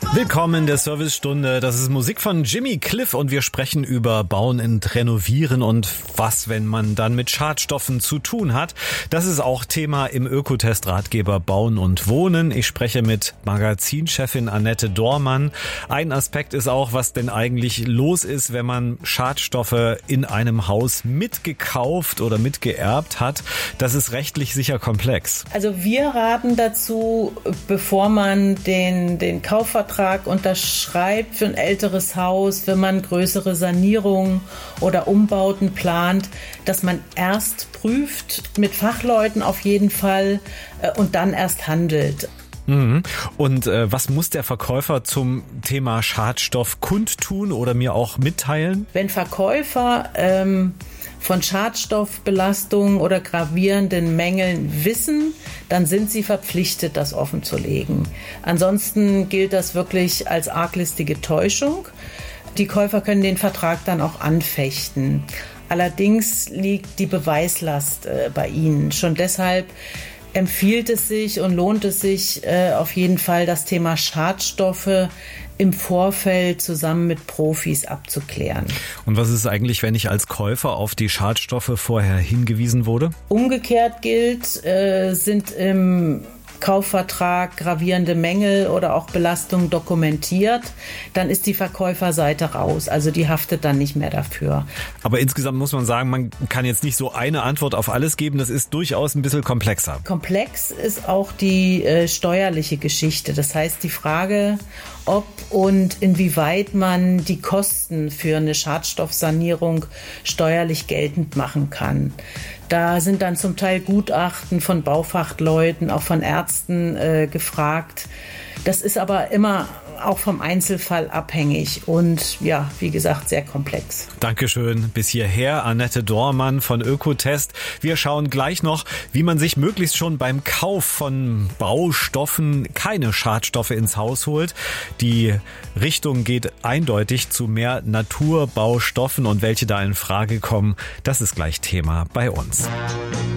Willkommen in der Servicestunde. Das ist Musik von Jimmy Cliff und wir sprechen über Bauen und Renovieren und was, wenn man dann mit Schadstoffen zu tun hat. Das ist auch Thema im Ökotest-Ratgeber Bauen und Wohnen. Ich spreche mit Magazinchefin Annette Dohrmann. Ein Aspekt ist auch, was denn eigentlich los ist, wenn man Schadstoffe in einem Haus mitgekauft oder mitgeerbt hat. Das ist rechtlich sicher komplex. Also wir raten dazu, bevor man den Kaufvertrag unterschreibt für ein älteres Haus, wenn man größere Sanierungen oder Umbauten plant, dass man erst prüft, mit Fachleuten auf jeden Fall, und dann erst handelt. Und was muss der Verkäufer zum Thema Schadstoff kundtun oder mir auch mitteilen? Wenn Verkäufer von Schadstoffbelastungen oder gravierenden Mängeln wissen, dann sind sie verpflichtet, das offenzulegen. Ansonsten gilt das wirklich als arglistige Täuschung. Die Käufer können den Vertrag dann auch anfechten. Allerdings liegt die Beweislast bei ihnen. Schon deshalb empfiehlt es sich und lohnt es sich auf jeden Fall, das Thema Schadstoffe im Vorfeld zusammen mit Profis abzuklären. Und was ist eigentlich, wenn ich als Käufer auf die Schadstoffe vorher hingewiesen wurde? Umgekehrt gilt, sind im Kaufvertrag gravierende Mängel oder auch Belastungen dokumentiert, dann ist die Verkäuferseite raus. Also die haftet dann nicht mehr dafür. Aber insgesamt muss man sagen, man kann jetzt nicht so eine Antwort auf alles geben. Das ist durchaus ein bisschen komplexer. Komplex ist auch die steuerliche Geschichte. Das heißt, die Frage, ob und inwieweit man die Kosten für eine Schadstoffsanierung steuerlich geltend machen kann. Da sind dann zum Teil Gutachten von Baufachleuten, auch von Ärzten gefragt. Das ist aber immer auch vom Einzelfall abhängig und ja, wie gesagt, sehr komplex. Dankeschön. Bis hierher Annette Dohrmann von Ökotest. Wir schauen gleich noch, wie man sich möglichst schon beim Kauf von Baustoffen keine Schadstoffe ins Haus holt. Die Richtung geht eindeutig zu mehr Naturbaustoffen und welche da in Frage kommen, das ist gleich Thema bei uns.